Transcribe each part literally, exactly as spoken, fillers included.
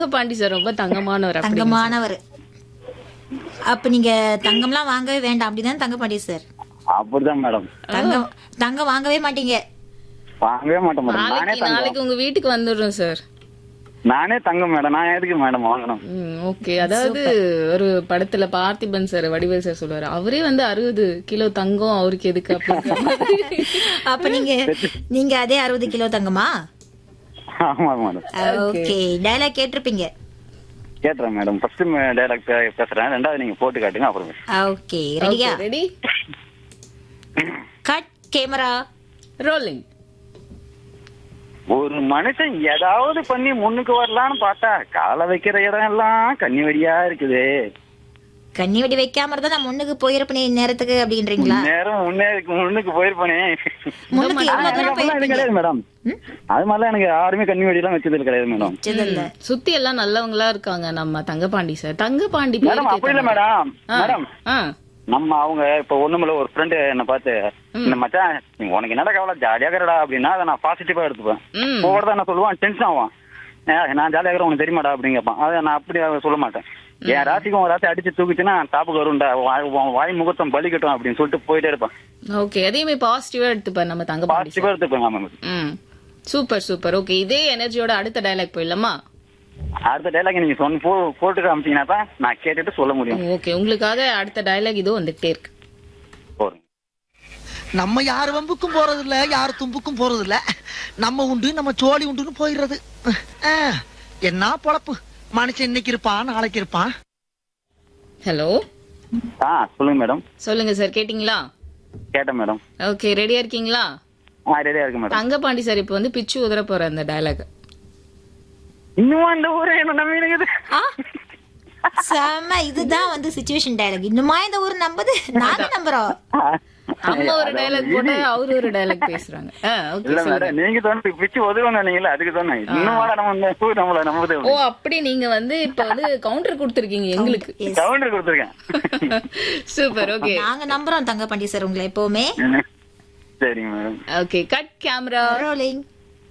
Pandi sir ரொம்ப தங்கமானவர். அப்படிங்க sir. தங்கமானவர். அப்ப நீங்க தங்கம்லாம் வாங்கவே வேண்டாம் அப்படிதான் தங்கப்பாண்டி சார்? அப்படிதான் மேடம். தங்கம் தங்கம் வாங்கவே மாட்டீங்க? வாங்கவே மாட்டேன் மேடம். நானே நாளைக்கு தங்கம். நாளைக்கு உங்க வீட்டுக்கு வந்துடுறோம் சார். நானே தங்கம் மேடம். நான் எதுக்கு மேடம் வாங்கணும்? ஓகே. அதாவது ஒரு படத்துல பார்த்திபன் சார் வடிவேல் சார் சொல்லுவாரு, அவரே வந்து அறுபது கிலோ தங்கம் அவருக்கு எதுக்கு அப்படின்னு. அப்ப நீங்க நீங்க அதே அறுபது கிலோ தங்கமா? ஆமா மேடம். ஓகே. டயலாக் கேட்டிருப்பீங்க. கேட்டுறேன் மேடம். ஃபர்ஸ்ட் டைலாக் பேசுறேன், ரெண்டாவது நீங்க போட்டு காட்டுங்க அப்புறம். ஓகே. ரெடியா? Ready, cut camera rolling. ஒரு மனுஷன் ஏதாவது பண்ணி முன்னுக்கு வரலான்னு பார்த்தா காலை வைக்கிற இடம் எல்லாம் கண்ணி வெடியா இருக்குது. கண்ணி வெடி வைக்காம இருந்தா நான் முன்னுக்கு போயிருப்பேனே நேரத்துக்கு அப்படின்றீங்களா? நேரம் முன்னே முன்னுக்கு போயிருப்பனே. முன்னுக்கு எவ்வளவு தூரம் போயிருப்பீங்க? கிடையாது மேடம். அது மாதிரிலாம் எனக்கு யாருமே கண்ணி வெடி எல்லாம் வச்சது கிடையாது மேடம். வச்சதில்ல. சுத்தி எல்லாம் நல்லவங்களா இருக்காங்க நம்ம தங்கபாண்டி சார். தங்கபாண்டி மேடம் அப்படி இல்ல மேடம். மேடம் ஆ நம்ம அவங்க இப்ப ஒண்ணுமில்ல, ஒரு ஃப்ரெண்டு என்ன பார்த்து இந்த மச்சான் உனக்கு என்னடா கவலை ஜாலியா இருக்கிறடா அப்படின்னா அதை நான் பாசிட்டிவா எடுத்துப்பேன். ஒவ்வொருதான் என்ன சொல்லுவான், டென்ஷன் ஆவான். நான் ஜாலியா இருக்கிறேன் உனக்கு தெரியுமாடா அப்படின்னு கேட்பான். அதை நான் அப்படி சொல்ல மாட்டேன். என் ராசிக்கு உன் ராசி அடிச்சு தூக்கிச்சுன்னா டாப்புக்கு வரும்டா, வாய் முகத்தம் பலிக்கட்டும் அப்படின்னு சொல்லிட்டு போயிட்டே இருப்பேன். ஓகே. அதையுமே பாசிட்டிவா எடுத்துப்பேன் நம்ம தங்கபாண்டி சார். பாசிட்டிவா எடுத்துப்பேன். ஆமா. ம் சூப்பர் சூப்பர். ஓகே. இதே எனர்ஜியோட அடுத்த டயலாக் போயிடலாமா? அடுத்த டைலாக் நீங்க சொன்ன போட்டு காமிச்சீங்கன்னா தான் நான் கேட்டுட்டு சொல்ல முடியும். ஓகே. உங்களுக்காக அடுத்த டயலாக் இதோ வந்துட்டே இருக்கு. நம்ம யாரு வம்புக்கும் போறது இல்ல, யாரு தும்புக்கும் போறது இல்ல. நம்ம உண்டு நம்ம சோழி உண்டுன்னு போயிடுறது. என்ன பொழப்பு. மனுஷன் இன்னைக்கு இருப்பான் நாளைக்கு இருப்பான். ஹலோ. ஆ சொல்லுங்க மேடம். சொல்லுங்க சார். கேட்டீங்களா? கேட்டேன் மேடம். ஓகே. ரெடியா இருக்கீங்களா? ஆ ரெடியா இருக்கு மேடம். தங்கபாண்டி சார் இப்ப வந்து பிச்சு உதற போற அந்த டயலாக். இன்னும் அந்த ஊரே என்ன நம்பி இருக்குது. செம. இதுதான் வந்து சிச்சுவேஷன் டயலாக். இன்னுமா இந்த ஊர் நம்பது? நாங்க நம்புறோம். அம்மா ஒரு டயலாக் போட்டு அவரு ஒரு டயலாக் பேசுறாங்க. இல்ல மேடம், நீங்க தோணு பிச்சு உதவுங்க நீங்களா, அதுக்கு தோணு இன்னும் நம்ம ஊர் நம்மள நம்புது. ஓ அப்படி நீங்க வந்து இப்ப வந்து கவுண்டர் கொடுத்திருக்கீங்க எங்களுக்கு. கவுண்டர் கொடுத்திருக்கேன். சூப்பர். ஓகே. நாங்க நம்புறோம் தங்கபாண்டி சார் உங்களை எப்பவுமே. சரிங்க madam. Okay. Cut camera rolling.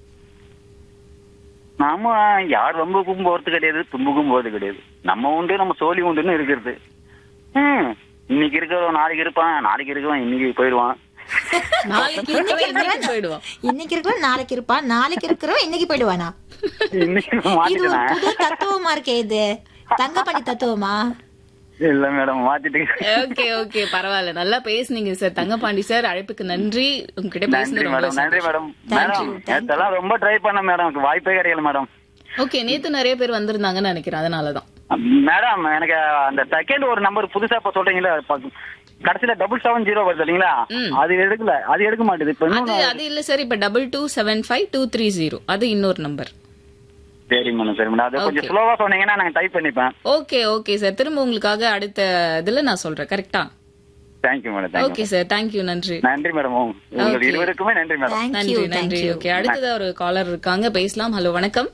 நாம யார் வம்புக்கும் போறது கிடையாது, தும்புக்கும் போறது கிடையாது. நம்ம உண்டு நம்ம சோழி உண்டுன்னு இருக்கிறது. இன்னைக்கு இருக்கிறவன் நாளைக்கு இருப்பான், நாளைக்கு இருக்கிறவன் இன்னைக்கு போயிடுவான், நாளைக்கு இன்னைக்கு போயிடுவான், இன்னைக்கு இருக்கிறவன் நாளைக்கு இருப்பான், நாளைக்கு இருக்கிறவன் இன்னைக்கு போயிடுவானா? இன்னைக்கு இது ஒரு மாத்திட்டேன். புது தத்துவமா இருக்கே இது. தங்கபாண்டி தத்துவமா? இல்ல மேடம் மாத்திட்டு. ஓகே ஓகே பரவாயில்ல. நல்லா பேசுனீங்க சார். தங்கபாண்டி சார் அழைப்புக்கு நன்றி. உங்ககிட்ட நன்றி பேசுனது மேடம். நன்றி மேடம். மேடம் நேத்தெல்லாம் ரொம்ப ட்ரை பண்ண மேடம், வாய்ப்பே கிடைக்கல மேடம். ஓகே. நேத்து நிறைய பேர் வந்திருந்தாங்கன்னு நினைக்கிறேன், அதனாலதான். மேடம் எனக்கு அந்த செகண்ட் ஒரு நம்பர் புதுசா இப்ப சொல்றீங்களா, கடைசியில டபுள் செவன் ஜீரோ வருது இல்லீங்களா, அது எடுக்கல, அது எடுக்க மாட்டேது. இப்ப அது அது இல்ல சார். இப்ப double two seven five two three zero அது இன்னொரு நம்பர். சரி மேடம். சரி மேடம். அது கொஞ்சம் ஸ்லோவா சொன்னீங்கன்னா நான் டைப் பண்ணிப்பேன். Okay okay sir. திரும்ப உங்களுக்காக அடுத்த இதுல நான் சொல்றேன். கரெக்டா? Thank you madam. Okay sir. Thank you. நன்றி. நன்றி மேடம். உங்களுக்கு இருவருக்குமே நன்றி மேடம். நன்றி நன்றி. ஓகே. அடுத்ததா ஒரு காலர் இருக்காங்க, பேசலாம். ஹலோ வணக்கம்.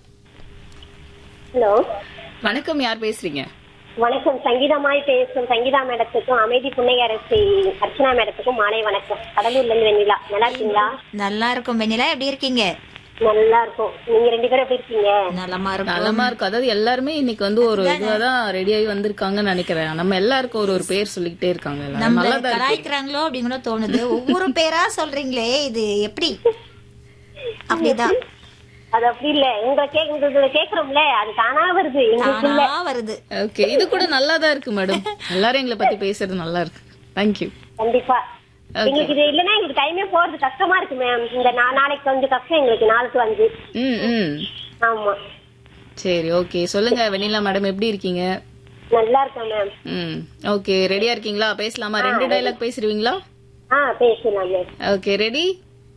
ஹலோ வணக்கம். யார் பேசுறீங்க? வணக்கம். சங்கீதமாய் பேசும் சங்கீதா மேடத்துக்கும் அமைதி புன்னையரசி அர்ச்சனா மேடத்துக்கும் மாலை வணக்கம். கடலூர்ல இருந்து வெண்ணிலா. நல்லா இருக்கீங்களா? நல்லா இருக்கும் வெண்ணிலா. எப்படி இருக்கீங்க? நல்லா இருக்கும். நீங்க ரெண்டு பேரும் எப்படி இருக்கீங்க? நலமா இருக்கும். நலமா இருக்கும். அதாவது எல்லாருமே இன்னைக்கு வந்து ஒரு இதுவாதான் ரெடி ஆகி வந்திருக்காங்கன்னு நினைக்கிறேன். நம்ம எல்லாருக்கும் ஒரு ஒரு பேர் சொல்லிக்கிட்டே இருக்காங்க. நம்ம கலாய்க்கிறாங்களோ அப்படின்னு தோணுது. ஒவ்வொரு பேரா சொல்றீங்களே, இது எப்படி? அப்படிதான். அது அப்படி இல்ல, உங்களை கேக்குறது கேக்குறோம்ல, அது தானா வருது, எங்களுக்குள்ள வருது. ஓகே. இது கூட நல்லாதான் இருக்கு மேடம். எல்லாரும் எங்களை பத்தி பேசுறது நல்லா இருக்கு. தேங்க்யூ. கண்டிப்பா. எங்களுக்கு இது இல்லன்னா எங்களுக்கு டைமே போறது கஷ்டமா இருக்கு மேம். இந்த நாளைக்கு வந்து கஷ்டம் எங்களுக்கு, நாளுக்கு வந்து. ம் ம் ஆமா. சரி ஓகே. சொல்லுங்க வெண்ணிலா மேடம், எப்படி இருக்கீங்க? நல்லா இருக்கேன் மேம். ம் ஓகே. ரெடியா இருக்கீங்களா? பேசலாமா? ரெண்டு டயலாக் பேசுறீங்களா? ஆ பேசலாம் மேம். ஓகே. ரெடி.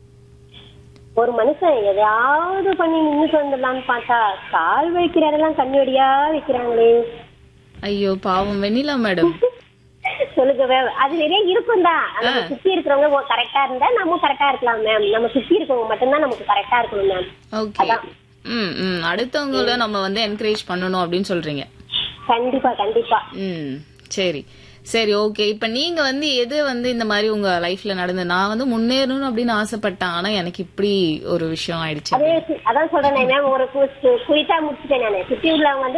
ஒரு மனுஷன் எதையாவது பண்ணி முன்னுக்கு வந்துடலாம்னு பார்த்தா கால் வைக்கிற இடம்லாம் கண்ணடியா வைக்கிறாங்களே. ஐயோ பாவம் வெண்ணிலா மேடம். சொல்லுங்க மேம். அது நிறைய இருக்கும் தான். நம்ம சுத்தி இருக்கிறவங்க கரெக்டா இருந்தா நம்ம கரெக்டா இருக்கலாம் மேம். நம்ம சுத்தி இருக்கவங்க மட்டும்தான் நமக்கு கரெக்டா இருக்கணும் மேம். ஓகே. ம் ம் அடுத்தவங்கள நம்ம வந்து என்கரேஜ் பண்ணணும் அப்படின்னு சொல்றீங்க. கண்டிப்பா கண்டிப்பா. ம் சரி. சரி, ஓகே. இப்ப நீங்க வந்து எது வந்து இந்த மாதிரி உங்க லைஃப்ல நடந்து நான் வந்து முன்னேறணும் அப்படின்னு ஆசைப்பட்டேன், ஆனா எனக்கு இப்படி ஒரு விஷயம் ஆயிடுச்சு. அதே அதான் சொல்றேன் மேம், ஒரு குயிட்டா முடிச்சுட்டேன் நானு. சுத்தி உள்ளவங்க வந்து